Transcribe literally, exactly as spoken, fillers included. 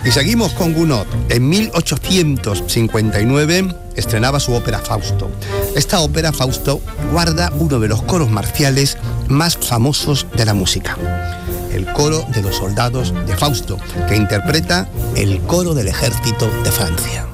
Y seguimos con Gounod. En mil ochocientos cincuenta y nueve estrenaba su ópera Fausto. Esta ópera, Fausto, guarda uno de los coros marciales más famosos de la música. El coro de los soldados de Fausto, que interpreta el coro del ejército de Francia.